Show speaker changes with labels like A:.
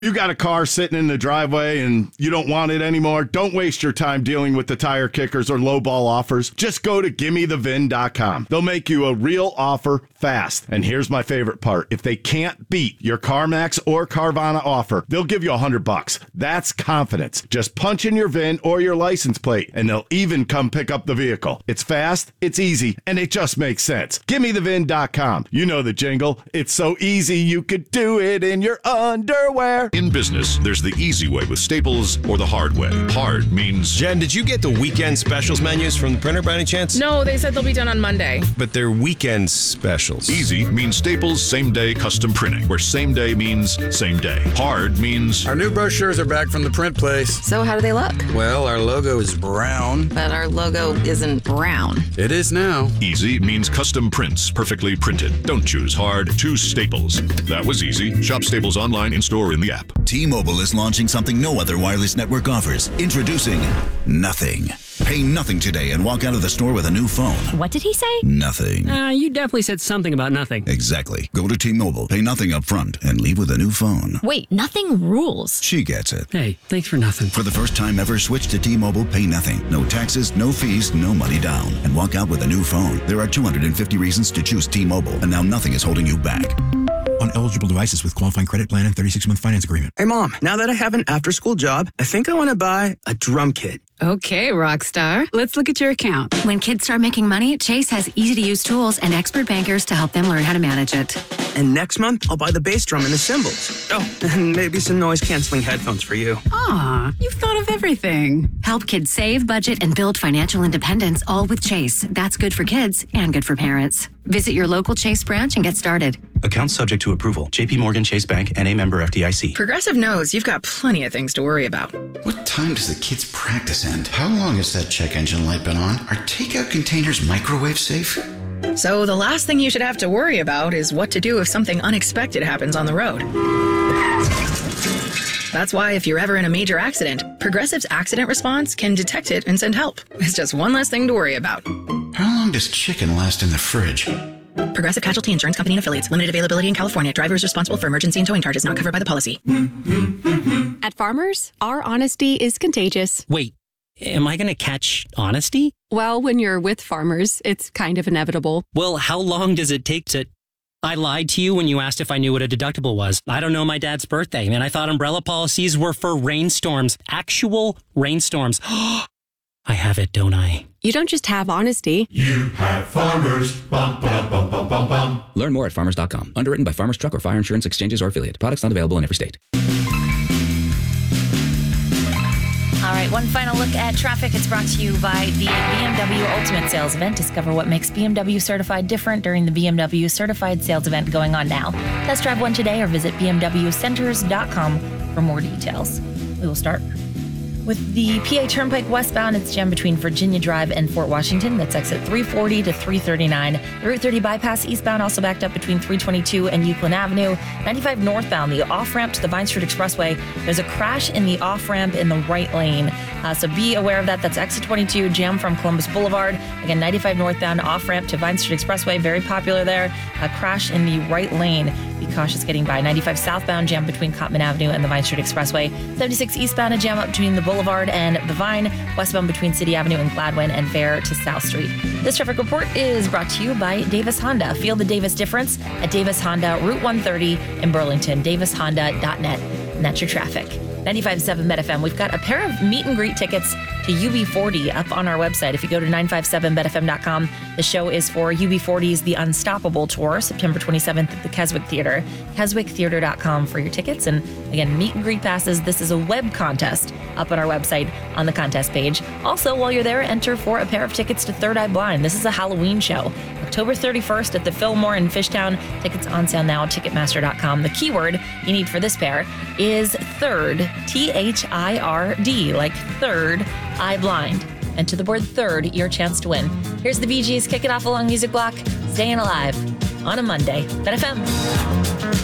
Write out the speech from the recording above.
A: You got a car sitting in the driveway and you don't want it anymore? Don't waste your time dealing with the tire kickers or lowball offers. Just go to GimmeTheVin.com. They'll make you a real offer fast. And here's my favorite part. If they can't beat your CarMax or Carvana offer, they'll give you $100. That's confidence. Just punch in your VIN or your license plate and they'll even come pick up the vehicle. It's fast, it's easy, and it just makes sense. GimmeTheVin.com. You know the jingle. It's so easy you could do it in your underwear.
B: In business, there's the easy way with Staples or the hard way. Hard means...
C: Jen, did you get the weekend specials menus from the printer by any chance?
D: No, they said they'll be done on Monday.
C: But they're weekend specials.
B: Easy means Staples same-day custom printing, where same day means same day. Hard means...
E: Our new brochures are back from the print place.
D: So how do they look?
E: Well, our logo is brown.
D: But our logo isn't brown.
E: It is now.
B: Easy means custom prints, perfectly printed. Don't choose hard, choose Staples. That was easy. Shop Staples online, in-store, in the app.
F: T-Mobile is launching something no other wireless network offers. Introducing Nothing. Pay nothing today and walk out of the store with a new phone.
G: What did he say?
F: Nothing.
H: You definitely said something about nothing.
F: Exactly. Go to T-Mobile, pay nothing up front, and leave with a new phone.
G: Wait, nothing rules.
F: She gets it.
H: Hey, thanks for nothing.
F: For the first time ever, switch to T-Mobile, pay nothing. No taxes, no fees, no money down. And walk out with a new phone. There are 250 reasons to choose T-Mobile, and now nothing is holding you back.
I: On eligible devices with qualifying credit plan and 36-month finance agreement.
J: Hey, Mom, now that I have an after-school job, I think I want to buy a drum kit.
D: Okay, Rockstar. Let's look at your account.
G: When kids start making money, Chase has easy-to-use tools and expert bankers to help them learn how to manage it.
J: And next month, I'll buy the bass drum and the cymbals. Oh, and maybe some noise-canceling headphones for you.
D: Aw, you've thought of everything.
G: Help kids save, budget, and build financial independence, all with Chase. That's good for kids and good for parents. Visit your local Chase branch and get started.
K: Account subject to approval. JP Morgan Chase Bank, N.A. member FDIC.
D: Progressive knows you've got plenty of things to worry about.
L: What time does the kids' practice end? How long has that check engine light been on? Are takeout containers microwave safe?
D: So the last thing you should have to worry about is what to do if something unexpected happens on the road. That's why if you're ever in a major accident, Progressive's accident response can detect it and send help. It's just one less thing to worry about.
L: How long does chicken last in the fridge?
D: Progressive Casualty Insurance Company and Affiliates. Limited availability in California. Driver is responsible for emergency and towing charges not covered by the policy.
M: At Farmers, our honesty is contagious.
H: Wait, am I going to catch honesty?
M: Well, when you're with Farmers, it's kind of inevitable.
H: Well, how long does it take to... I lied to you when you asked if I knew what a deductible was. I don't know my dad's birthday, and I thought umbrella policies were for rainstorms. Actual rainstorms. I have it, don't I?
M: You don't just have honesty.
N: You have Farmers. Bum, bum, bum, bum, bum, bum.
O: Learn more at farmers.com. Underwritten by Farmers Truck or Fire Insurance Exchanges or Affiliate. Products not available in every state.
P: All right, one final look at traffic. It's brought to you by the BMW Ultimate Sales Event. Discover what makes BMW Certified different during the BMW Certified Sales Event going on now. Test drive one today or visit bmwcenters.com for more details. We will start with the PA Turnpike westbound. It's jammed between Virginia Drive and Fort Washington. That's exit 340 to 339. The Route 30 bypass eastbound also backed up between 322 and Euclid Avenue. 95 northbound, the off-ramp to the Vine Street Expressway. There's a crash in the off-ramp in the right lane. So be aware of that. That's exit 22, jam from Columbus Boulevard. Again, 95 northbound, off-ramp to Vine Street Expressway. Very popular there. A crash in the right lane. Be cautious getting by. 95 southbound, jam between Cottman Avenue and the Vine Street Expressway. 76 eastbound, a jam up between the Boulevard and the Vine. Westbound between City Avenue and Gladwin, and Fair to South Street. This traffic report is brought to you by Davis Honda. Feel the Davis difference at Davis Honda, Route 130 in Burlington. DavisHonda.net. And that's your traffic. 95.7 BetFM. We've got a pair of meet and greet tickets to UB40 up on our website. If you go to 957betfm.com, the show is for UB40's The Unstoppable Tour, September 27th at the Keswick Theater. KeswickTheater.com for your tickets. And again, meet and greet passes. This is a web contest up on our website on the contest page. Also, while you're there, enter for a pair of tickets to Third Eye Blind. This is a Halloween show. October 31st at the Fillmore in Fishtown. Tickets on sale now at Ticketmaster.com. The keyword you need for this pair is third, THIRD, like third eye blind. Enter the word third, your chance to win. Here's the Bee Gees kicking off a long music block, Staying Alive on a Monday. BetFM.